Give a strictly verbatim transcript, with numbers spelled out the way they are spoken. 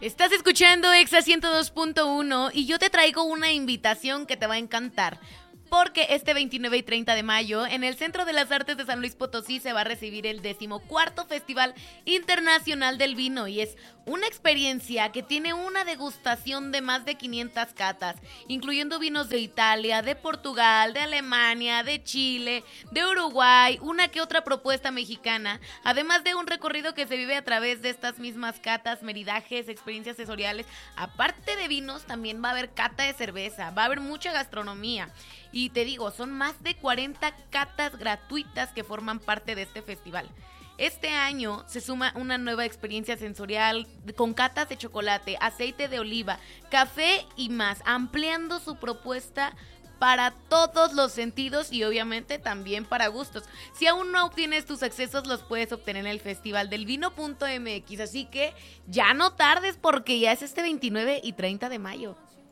Estás escuchando Exa ciento dos punto uno y yo te traigo una invitación que te va a encantar. Porque este veintinueve y treinta de mayo, en el Centro de las Artes de San Luis Potosí se va a recibir el decimocuarto Festival Internacional del Vino y es una experiencia que tiene una degustación de más de quinientas catas, incluyendo vinos de Italia, de Portugal, de Alemania, de Chile, de Uruguay, una que otra propuesta mexicana, además de un recorrido que se vive a través de estas mismas catas, meridajes, experiencias sensoriales. Aparte de vinos, también va a haber cata de cerveza, va a haber mucha gastronomía. Y te digo, son más de cuarenta catas gratuitas que forman parte de este festival. Este año se suma una nueva experiencia sensorial con catas de chocolate, aceite de oliva, café y más, ampliando su propuesta para todos los sentidos y obviamente también para gustos. Si aún no obtienes tus accesos, los puedes obtener en el festival del vino punto m x, así que ya no tardes porque ya es este veintinueve y treinta de mayo.